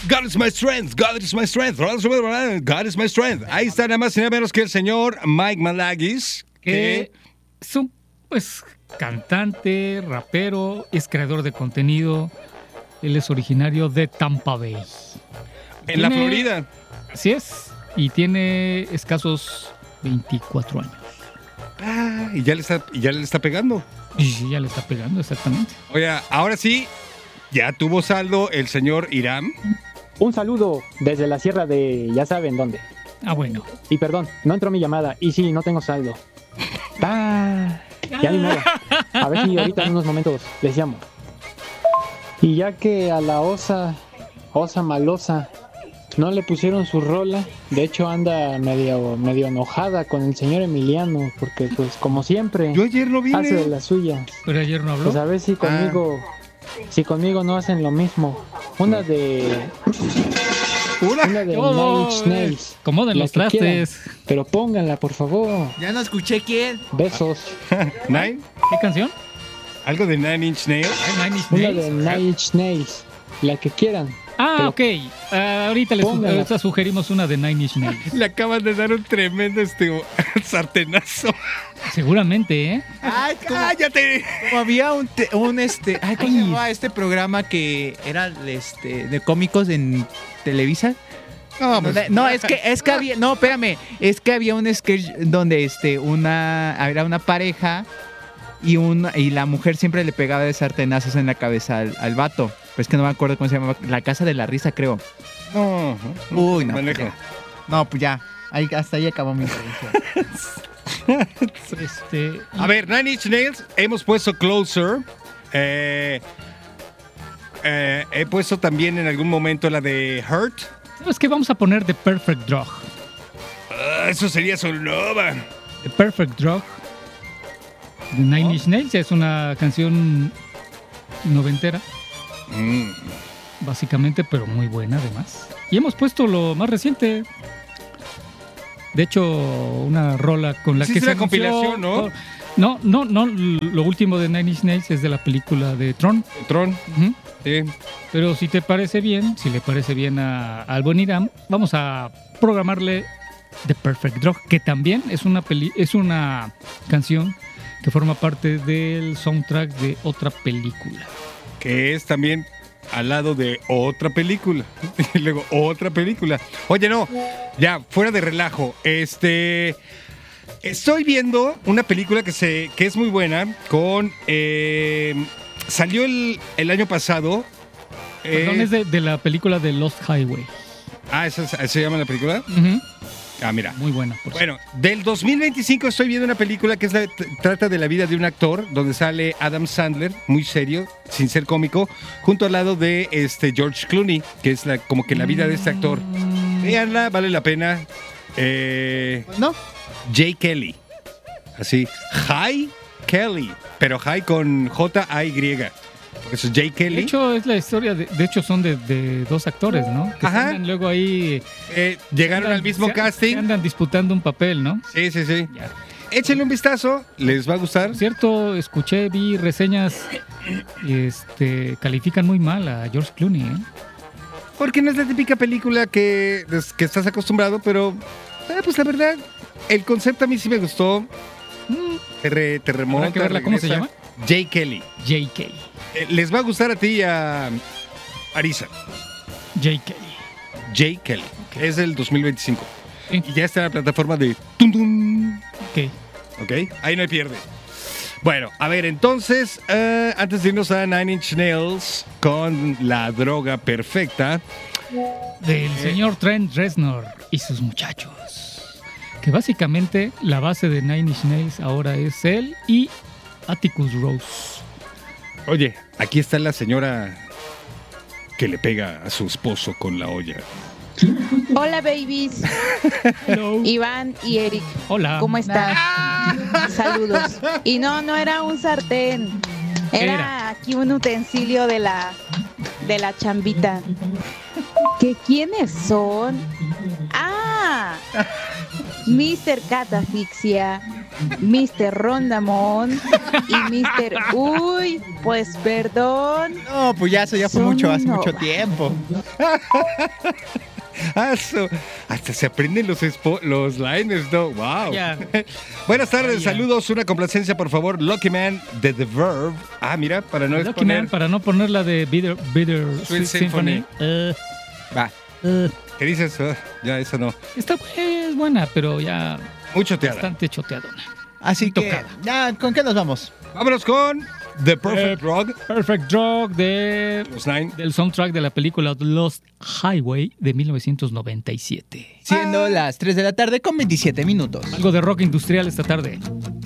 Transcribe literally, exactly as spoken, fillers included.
God is my strength, God is my strength, God is my strength. Ahí está nada más y nada menos que el señor Mike Malagis, que que es un pues cantante, rapero, es creador de contenido. Él es originario de Tampa Bay. En la Tiene- Florida. Así es. Y tiene escasos veinticuatro años. Ah, y ya le está, y ya le está pegando. Y sí, ya le está pegando, exactamente. Oye, ahora sí, ya tuvo saldo el señor Irán. Un saludo desde la sierra de ya saben dónde. Ah, bueno. Y perdón, no entró mi llamada. Y sí, no tengo saldo. Ah, ya ni modo. A ver si ahorita en unos momentos les llamo. Y ya que a la osa, osa malosa, no le pusieron su rola, de hecho anda medio, medio enojada con el señor Emiliano, porque pues como siempre Yo ayer no vine. hace de las suyas. Pero ayer no habló. Pues a ver si conmigo, si conmigo no hacen lo mismo. Una de, Una. una de Oh, Nine Inch Nails. Como de La los que trastes. quieran, pero pónganla, por favor. Ya no escuché quién. Besos. Nine. ¿Qué canción? Algo de Nine Inch Nails. Nine Inch Una Nails. de Nine Inch Nails. La que quieran. Ah, Pero ok. Ah, ahorita les póngala. ahorita sugerimos una de Nine Inch Nails. Le acaban de dar un tremendo este sartenazo. Seguramente, ¿eh? Ay, como, ¡Cállate! como había un, te- un este, ay, ¿cómo se llamaba este programa que era este de cómicos en Televisa? No, pues, Donde- no, es que es que había, no, espérame, es que había un sketch donde este una era una pareja y un y la mujer siempre le pegaba de sartenazos en la cabeza al, al vato. Pues que no me acuerdo cómo se llamaba, La Casa de la Risa, creo. no, no, Uy, no, manejo. ya. No, pues ya. Ahí, hasta ahí acabó mi intervención. Este. A ver, Nine Inch Nails, hemos puesto Closer. Eh, eh, he puesto también en algún momento la de Hurt. ¿Sabes qué? Vamos a poner The Perfect Drug. Ah, eso sería Solnova. The Perfect Drug de Nine Inch Nails es una canción noventera, Mm. básicamente, pero muy buena además. Y hemos puesto lo más reciente. De hecho, una rola con la Sí, que es se una anunció- compilación, ¿no? No, no, no. Lo último de Nine Inch Nails es de la película de Tron. Tron, Ujú. sí. Pero si te parece bien, si le parece bien a, al buen Irán, vamos a programarle The Perfect Drug, que también es una peli es una canción que forma parte del soundtrack de otra película. Que es también al lado de otra película. Y luego otra película. Oye, no, ya, fuera de relajo. Este. Estoy viendo una película que se que es muy buena. Con. eh, salió el, el año pasado. eh, Perdón, es de, de la película de Lost Highway. ah, ¿esa se- se llama la película? Ujú. Ah, mira. Muy buena, por Bueno, del dos mil veinticinco estoy viendo una película que es la- t- trata de la vida de un actor, donde sale Adam Sandler, muy serio, sin ser cómico, junto al lado de este George Clooney, que es la, como que la vida de este actor. Mm, Véanla, vale la pena. Eh, ¿No? Jay Kelly. Así, Jay Kelly, pero Jay con J A Y. Porque eso es Jay De Kelly. hecho, es la historia, de, de hecho son de, de dos actores, ¿no? Que se Ajá. andan luego ahí... Eh, llegaron andan- al mismo se- casting. se andan disputando un papel, ¿no? Sí, sí, sí. Ya. Échenle un vistazo, les va a gustar. Por cierto, escuché, vi reseñas, este, califican muy mal a George Clooney, ¿eh? Porque no es la típica película que, des- que estás acostumbrado, pero eh, pues la verdad, el concepto a mí sí me gustó. Mm, Te, re- te remonta. Habrá que verla. ¿Cómo se regresa. Jay Kelly. J K. Eh, les va a gustar a ti y a Arisa. J K. Jay Kelly. Es del dos mil veinticinco. Sí. Y ya está en la plataforma de Tum Tum. Ok. ¿Ok? Ahí no hay pierde. Bueno, a ver, entonces, eh, antes de irnos a Nine Inch Nails con la droga perfecta. Del señor Trent Reznor y sus muchachos. Que básicamente la base de Nine Inch Nails ahora es él y Atticus Ross. Oye, aquí está la señora que le pega a su esposo con la olla. Hola, babies. Hello. Iván y Eric. Hola. ¿Cómo estás? Saludos. Y no, no era un sartén. Era, Era. aquí un utensilio de la de la chambita. ¿Qué quiénes son? Ah, mister Catafixia. mister Rondamón y mister Uy, pues perdón. No, pues ya eso ya fue Son mucho, hace mucho nova. tiempo. Ah, so- hasta se aprenden los, spo- los liners, ¿no? ¡Wow! Ya. Buenas tardes, Vaya. saludos, una complacencia, por favor. Lucky Man de The Verve. Ah, mira, para no Lucky exponer. Man, para no poner la de Bitter, Bitter Sweet Symphony. Eh, Va. eh, ¿Qué dices? Ah, ya, eso no. está bu- es buena, pero ya Mucho teatro. bastante choteadona. Así que, Tocada. ya, ¿con qué nos vamos? Vámonos con The Perfect Eh, Drug. Perfect Drug de, Los Nine. del soundtrack de la película Lost Highway de mil novecientos noventa y siete. Siendo las tres de la tarde con veintisiete minutos. Algo de rock industrial esta tarde.